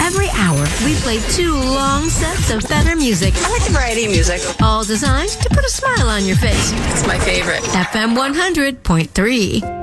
Every hour, we play 2 long sets of better music. I like the variety of music. All designed to put a smile on your face. It's my favorite. FM 100.3.